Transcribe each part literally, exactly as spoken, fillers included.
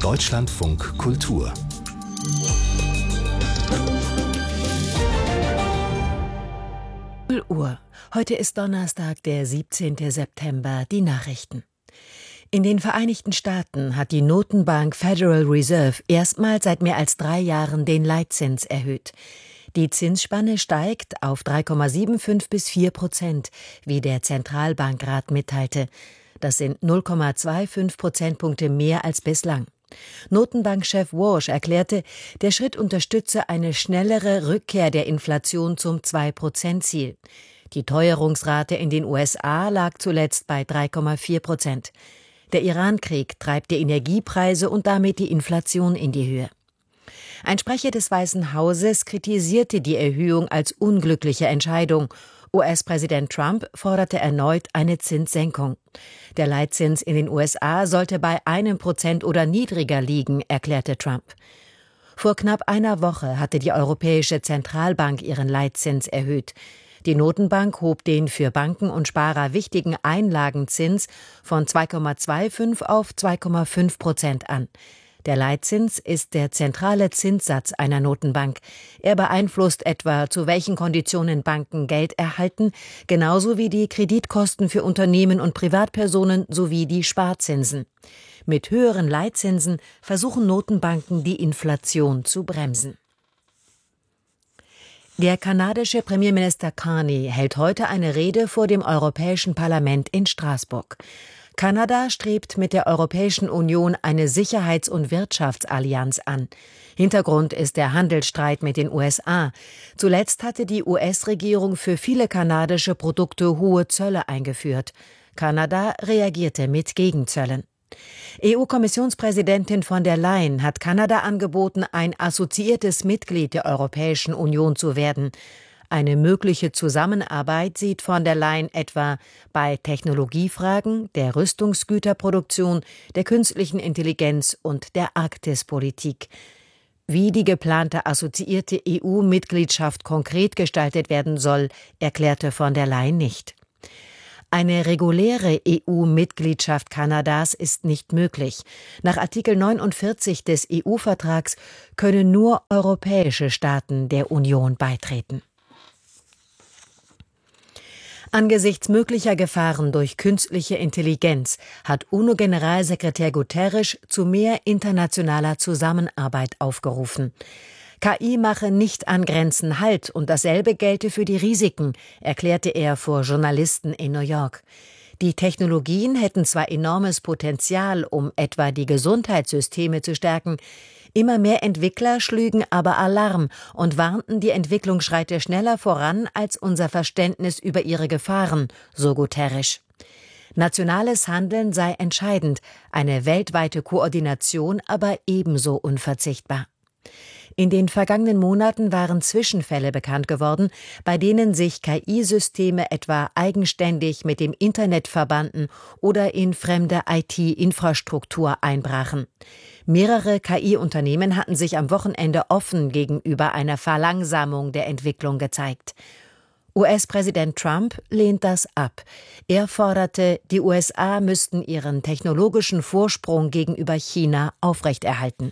Deutschlandfunk Kultur. null Uhr. Heute ist Donnerstag, der siebzehnten September. Die Nachrichten. In den Vereinigten Staaten hat die Notenbank Federal Reserve erstmals seit mehr als drei Jahren den Leitzins erhöht. Die Zinsspanne steigt auf drei Komma fünfundsiebzig bis vier Prozent, wie der Zentralbankrat mitteilte. Das sind null Komma fünfundzwanzig Prozentpunkte mehr als bislang. Notenbankchef Walsh erklärte, der Schritt unterstütze eine schnellere Rückkehr der Inflation zum zwei Prozent Ziel. Die Teuerungsrate in den U S A lag zuletzt bei drei Komma vier Prozent. Der Irankrieg treibt die Energiepreise und damit die Inflation in die Höhe. Ein Sprecher des Weißen Hauses kritisierte die Erhöhung als unglückliche Entscheidung. U S-Präsident Trump forderte erneut eine Zinssenkung. Der Leitzins in den U S A sollte bei einem Prozent oder niedriger liegen, erklärte Trump. Vor knapp einer Woche hatte die Europäische Zentralbank ihren Leitzins erhöht. Die Notenbank hob den für Banken und Sparer wichtigen Einlagenzins von zwei Komma fünfundzwanzig auf zwei Komma fünf Prozent an. Der Leitzins ist der zentrale Zinssatz einer Notenbank. Er beeinflusst etwa, zu welchen Konditionen Banken Geld erhalten, genauso wie die Kreditkosten für Unternehmen und Privatpersonen sowie die Sparzinsen. Mit höheren Leitzinsen versuchen Notenbanken, die Inflation zu bremsen. Der kanadische Premierminister Carney hält heute eine Rede vor dem Europäischen Parlament in Straßburg. Kanada strebt mit der Europäischen Union eine Sicherheits- und Wirtschaftsallianz an. Hintergrund ist der Handelsstreit mit den U S A. Zuletzt hatte die U S-Regierung für viele kanadische Produkte hohe Zölle eingeführt. Kanada reagierte mit Gegenzöllen. E U-Kommissionspräsidentin von der Leyen hat Kanada angeboten, ein assoziiertes Mitglied der Europäischen Union zu werden. Eine mögliche Zusammenarbeit sieht von der Leyen etwa bei Technologiefragen, der Rüstungsgüterproduktion, der künstlichen Intelligenz und der Arktispolitik. Wie die geplante assoziierte E U-Mitgliedschaft konkret gestaltet werden soll, erklärte von der Leyen nicht. Eine reguläre E U-Mitgliedschaft Kanadas ist nicht möglich. Nach Artikel neunundvierzig des E U-Vertrags können nur europäische Staaten der Union beitreten. Angesichts möglicher Gefahren durch künstliche Intelligenz hat UNO-Generalsekretär Guterres zu mehr internationaler Zusammenarbeit aufgerufen. K I mache nicht an Grenzen Halt und dasselbe gelte für die Risiken, erklärte er vor Journalisten in New York. Die Technologien hätten zwar enormes Potenzial, um etwa die Gesundheitssysteme zu stärken, immer mehr Entwickler schlügen aber Alarm und warnten, die Entwicklung schreite schneller voran als unser Verständnis über ihre Gefahren, so Guterres. Nationales Handeln sei entscheidend, eine weltweite Koordination aber ebenso unverzichtbar. In den vergangenen Monaten waren Zwischenfälle bekannt geworden, bei denen sich K I-Systeme etwa eigenständig mit dem Internet verbanden oder in fremde I T-Infrastruktur einbrachen. Mehrere K I-Unternehmen hatten sich am Wochenende offen gegenüber einer Verlangsamung der Entwicklung gezeigt. U S-Präsident Trump lehnt das ab. Er forderte, die U S A müssten ihren technologischen Vorsprung gegenüber China aufrechterhalten.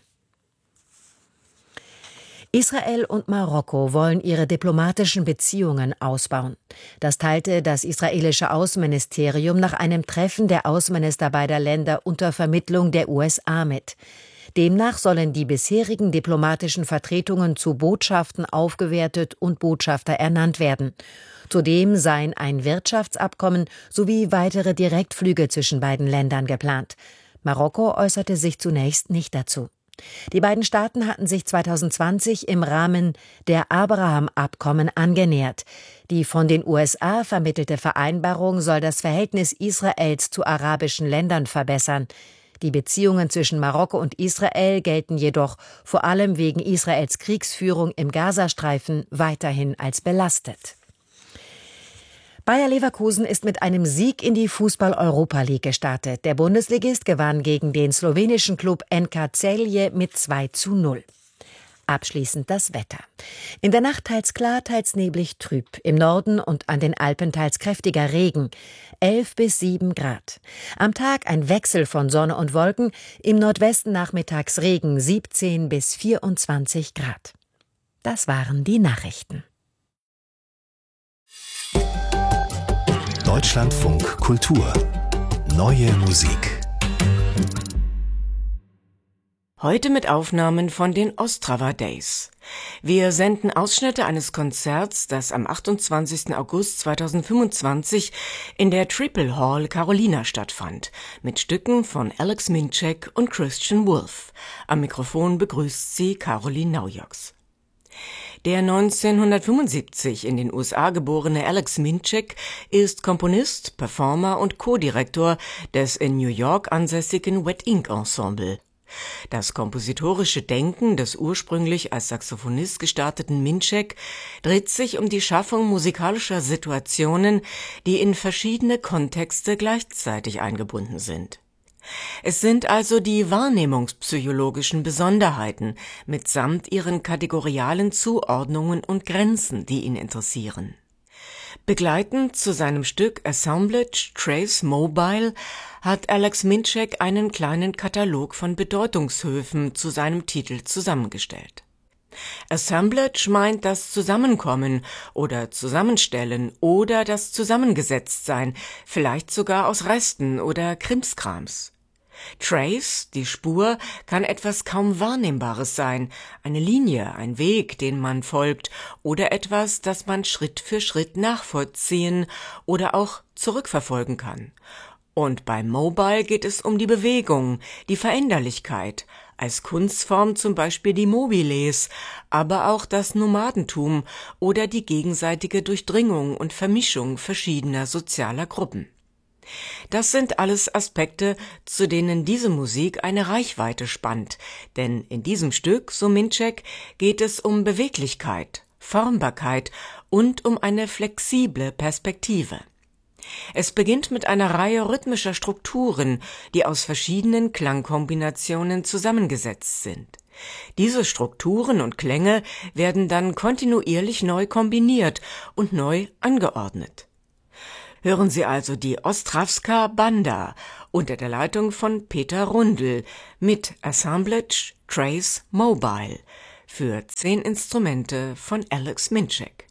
Israel und Marokko wollen ihre diplomatischen Beziehungen ausbauen. Das teilte das israelische Außenministerium nach einem Treffen der Außenminister beider Länder unter Vermittlung der U S A mit. Demnach sollen die bisherigen diplomatischen Vertretungen zu Botschaften aufgewertet und Botschafter ernannt werden. Zudem seien ein Wirtschaftsabkommen sowie weitere Direktflüge zwischen beiden Ländern geplant. Marokko äußerte sich zunächst nicht dazu. Die beiden Staaten hatten sich zweitausendzwanzig im Rahmen der Abraham-Abkommen angenähert. Die von den U S A vermittelte Vereinbarung soll das Verhältnis Israels zu arabischen Ländern verbessern. Die Beziehungen zwischen Marokko und Israel gelten jedoch vor allem wegen Israels Kriegsführung im Gazastreifen weiterhin als belastet. Bayer Leverkusen ist mit einem Sieg in die Fußball-Europa League gestartet. Der Bundesligist gewann gegen den slowenischen Klub N K Celje mit zwei zu null. Abschließend das Wetter. In der Nacht teils klar, teils neblig trüb. Im Norden und an den Alpen teils kräftiger Regen. elf bis sieben Grad. Am Tag ein Wechsel von Sonne und Wolken. Im Nordwesten nachmittags Regen, siebzehn bis vierundzwanzig Grad. Das waren die Nachrichten. Deutschlandfunk Kultur. Neue Musik. Heute mit Aufnahmen von den Ostrava Days. Wir senden Ausschnitte eines Konzerts, das am achtundzwanzigsten August zweitausendfünfundzwanzig in der Triple Hall Carolina stattfand, mit Stücken von Alex Minczek und Christian Wolff. Am Mikrofon begrüßt sie Caroline Naujoks. Der neunzehnhundertfünfundsiebzig in den U S A geborene Alex Minczek ist Komponist, Performer und Co-Direktor des in New York ansässigen Wet Ink Ensemble. Das kompositorische Denken des ursprünglich als Saxophonist gestarteten Minczek dreht sich um die Schaffung musikalischer Situationen, die in verschiedene Kontexte gleichzeitig eingebunden sind. Es sind also die wahrnehmungspsychologischen Besonderheiten mitsamt ihren kategorialen Zuordnungen und Grenzen, die ihn interessieren. Begleitend zu seinem Stück Assemblage Trace Mobile hat Alex Minczek einen kleinen Katalog von Bedeutungshöfen zu seinem Titel zusammengestellt. Assemblage meint das Zusammenkommen oder Zusammenstellen oder das Zusammengesetztsein, vielleicht sogar aus Resten oder Krimskrams. Trace, die Spur, kann etwas kaum Wahrnehmbares sein, eine Linie, ein Weg, den man folgt, oder etwas, das man Schritt für Schritt nachvollziehen oder auch zurückverfolgen kann. Und beim Mobile geht es um die Bewegung, die Veränderlichkeit, als Kunstform zum Beispiel die Mobiles, aber auch das Nomadentum oder die gegenseitige Durchdringung und Vermischung verschiedener sozialer Gruppen. Das sind alles Aspekte, zu denen diese Musik eine Reichweite spannt, denn in diesem Stück, so Minczek, geht es um Beweglichkeit, Formbarkeit und um eine flexible Perspektive. Es beginnt mit einer Reihe rhythmischer Strukturen, die aus verschiedenen Klangkombinationen zusammengesetzt sind. Diese Strukturen und Klänge werden dann kontinuierlich neu kombiniert und neu angeordnet. Hören Sie also die Ostravska Banda unter der Leitung von Peter Rundl mit Assemblage Trace Mobile für zehn Instrumente von Alex Minczek.